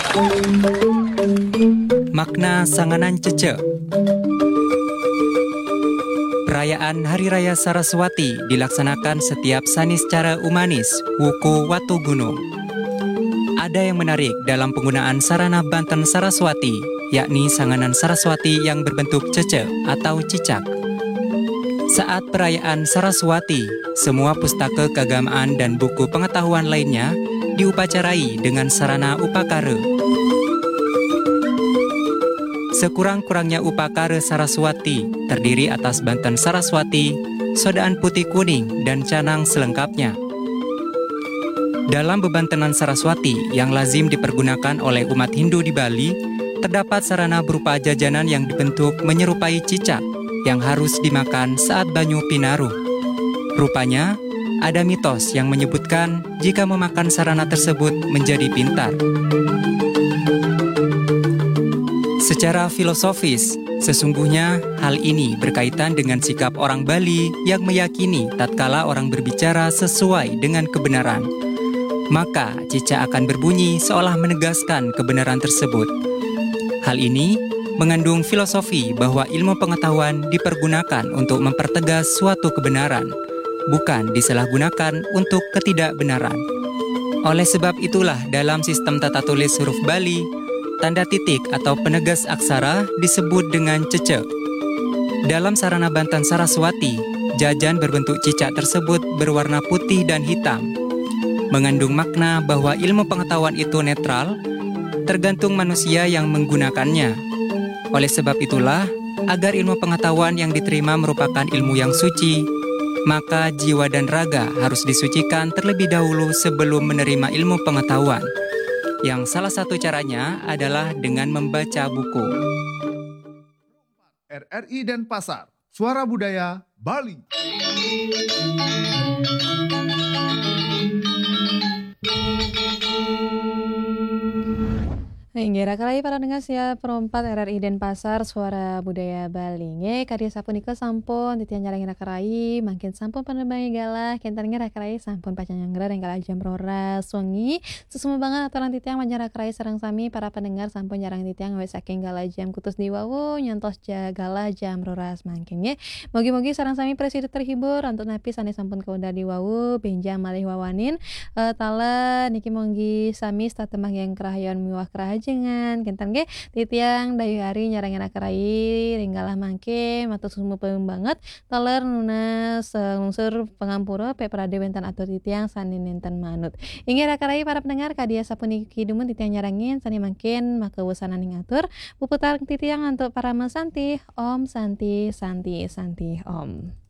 Makna Sanganan Cece. Perayaan Hari Raya Saraswati dilaksanakan setiap Sani secara Umanis, Wuku Watu Gunung. Ada yang menarik dalam penggunaan sarana Banten Saraswati, yakni Sanganan Saraswati yang berbentuk cece atau cicak. Saat perayaan Saraswati, semua pustaka keagamaan dan buku pengetahuan lainnya diupacarai dengan sarana upakara. Sekurang-kurangnya upakara Saraswati terdiri atas Banten Saraswati, sodaan putih kuning, dan canang selengkapnya. Dalam bebantenan Saraswati yang lazim dipergunakan oleh umat Hindu di Bali, terdapat sarana berupa jajanan yang dibentuk menyerupai cicak yang harus dimakan saat banyu pinaruh. Rupanya, ada mitos yang menyebutkan jika memakan sarana tersebut menjadi pintar. Secara filosofis, sesungguhnya hal ini berkaitan dengan sikap orang Bali yang meyakini tatkala orang berbicara sesuai dengan kebenaran, maka cicak akan berbunyi seolah menegaskan kebenaran tersebut. Hal ini mengandung filosofi bahwa ilmu pengetahuan dipergunakan untuk mempertegas suatu kebenaran, bukan disalahgunakan untuk ketidakbenaran. Oleh sebab itulah dalam sistem tata tulis huruf Bali, tanda titik atau penegas aksara disebut dengan cece. Dalam sarana Banten Saraswati, jajan berbentuk cicak tersebut berwarna putih dan hitam, mengandung makna bahwa ilmu pengetahuan itu netral, tergantung manusia yang menggunakannya. Oleh sebab itulah, agar ilmu pengetahuan yang diterima merupakan ilmu yang suci, maka jiwa dan raga harus disucikan terlebih dahulu sebelum menerima ilmu pengetahuan, yang salah satu caranya adalah dengan membaca buku. RRI Denpasar, Suara Budaya Bali. Inggih kalai para dengar sia perompat RRI Denpasar Suara Budaya Bali. Nge karya sapunika sampun titian nyalangi rakarai makin sampun penerbangi galah kentarnya rakarai sampun pacanyanggra dan galah jam roras wengi sesuma banget aturan titiang manjar rakarai sareng sami para pendengar sampun jarang titiang wes saking galah jam kutus diwawu nyontos galah jam roras makin nge mogi-mogi sareng sami presiden terhibur untuk napi sane sampun kaudar diwawu benjang malih wawanin tala niki monggi sami statemah yang kerahayon miwah kerahaja jengan kentan ge titiang dayu hari nyarangin akarai ringgalah mangke matur sumu banget taler nuna selungsur pengampura pe prade wentan atur titiang sanin nenten manut inggih rakarai para pendengar kadia sapuniki dumun titiang nyarangin sani mangkin maka wusanan ngatur puputar titiang untuk para mesanti om santi santi santi om.